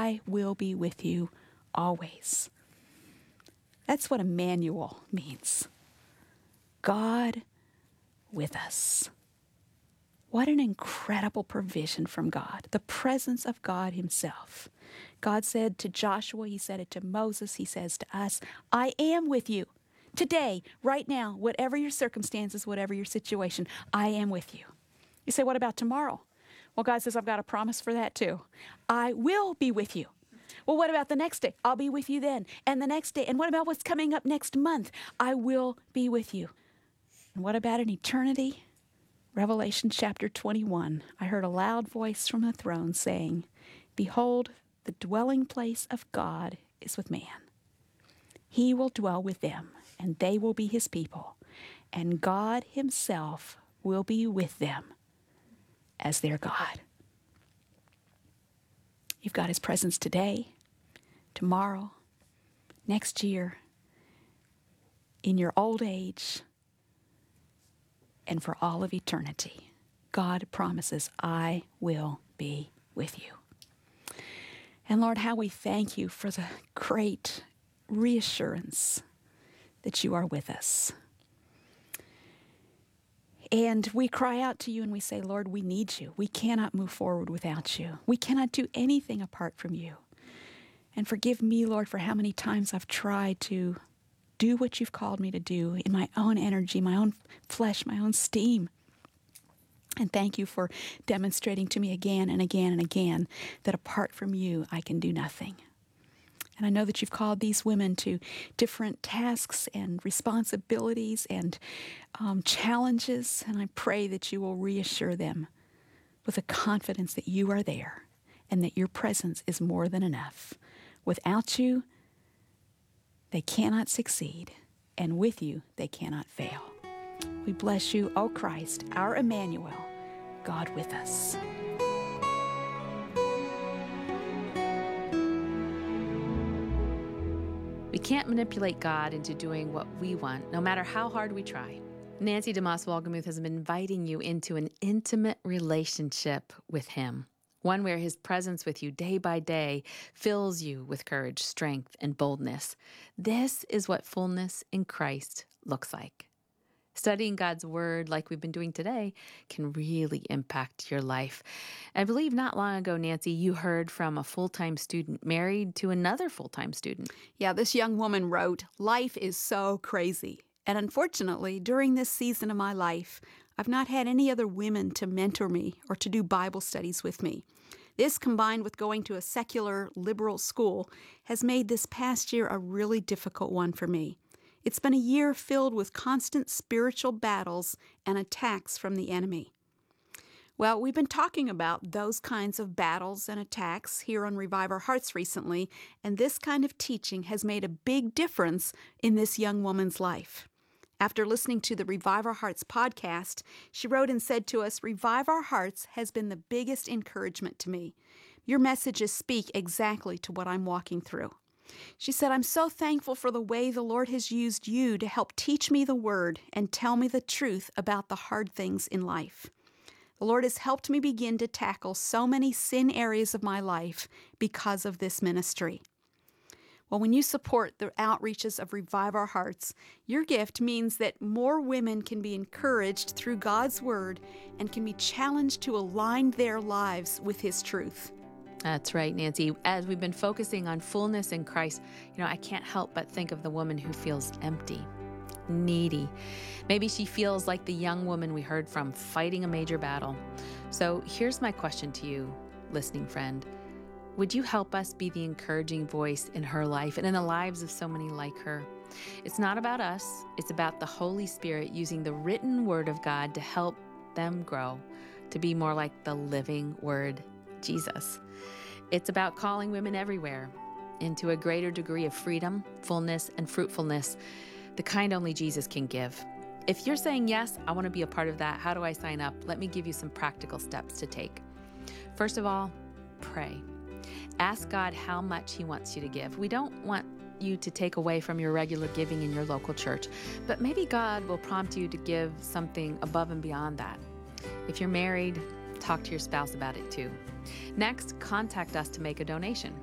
I will be with you always. That's what Emmanuel means. God with us. What an incredible provision from God, the presence of God himself. God said to Joshua, he said it to Moses, he says to us, I am with you. Today, right now, whatever your circumstances, whatever your situation, I am with you. You say, what about tomorrow? Well, God says, I've got a promise for that too. I will be with you. Well, what about the next day? I'll be with you then. And the next day. And what about what's coming up next month? I will be with you. And what about an eternity? Revelation chapter 21, I heard a loud voice from the throne saying, Behold, the dwelling place of God is with man. He will dwell with them, and they will be his people, and God himself will be with them as their God. You've got his presence today, tomorrow, next year, in your old age, and for all of eternity. God promises, I will be with you. And Lord, how we thank you for the great reassurance that you are with us. And we cry out to you and we say, Lord, we need you. We cannot move forward without you. We cannot do anything apart from you. And forgive me, Lord, for how many times I've tried to do what you've called me to do in my own energy, my own flesh, my own steam. And thank you for demonstrating to me again and again and again that apart from you, I can do nothing. And I know that you've called these women to different tasks and responsibilities and challenges. And I pray that you will reassure them with a confidence that you are there and that your presence is more than enough. Without you, they cannot succeed, and with you, they cannot fail. We bless you, O Christ, our Emmanuel, God with us. We can't manipulate God into doing what we want, no matter how hard we try. Nancy DeMoss Wolgemuth has been inviting you into an intimate relationship with him, one where his presence with you day by day fills you with courage, strength, and boldness. This is what fullness in Christ looks like. Studying God's word like we've been doing today can really impact your life. I believe not long ago, Nancy, you heard from a full-time student married to another full-time student. Yeah, this young woman wrote, life is so crazy. And unfortunately, during this season of my life, I've not had any other women to mentor me or to do Bible studies with me. This, combined with going to a secular liberal school, has made this past year a really difficult one for me. It's been a year filled with constant spiritual battles and attacks from the enemy. Well, we've been talking about those kinds of battles and attacks here on Revive Our Hearts recently, and this kind of teaching has made a big difference in this young woman's life. After listening to the Revive Our Hearts podcast, she wrote and said to us, Revive Our Hearts has been the biggest encouragement to me. Your messages speak exactly to what I'm walking through. She said, I'm so thankful for the way the Lord has used you to help teach me the word and tell me the truth about the hard things in life. The Lord has helped me begin to tackle so many sin areas of my life because of this ministry. Well, when you support the outreaches of Revive Our Hearts, your gift means that more women can be encouraged through God's Word and can be challenged to align their lives with His truth. That's right, Nancy. As we've been focusing on fullness in Christ, I can't help but think of the woman who feels empty, needy. Maybe she feels like the young woman we heard from, fighting a major battle. So here's my question to you, listening friend. Would you help us be the encouraging voice in her life and in the lives of so many like her? It's not about us. It's about the Holy Spirit using the written Word of God to help them grow, to be more like the living Word, Jesus. It's about calling women everywhere into a greater degree of freedom, fullness, and fruitfulness, the kind only Jesus can give. If you're saying, yes, I want to be a part of that, how do I sign up? Let me give you some practical steps to take. First of all, pray. Ask God how much He wants you to give. We don't want you to take away from your regular giving in your local church, but maybe God will prompt you to give something above and beyond that. If you're married, talk to your spouse about it too. Next, contact us to make a donation.